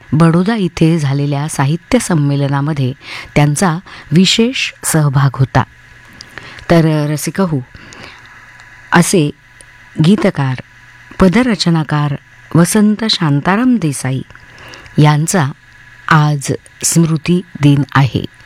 बडोदा इथे झालेल्या साहित्य संमेलनामध्ये त्यांचा विशेष सहभाग होता. तर रसिकहो, असे गीतकार, पदरचनाकार वसंत शांताराम देसाई यांचा आज स्मृती दिन आहे.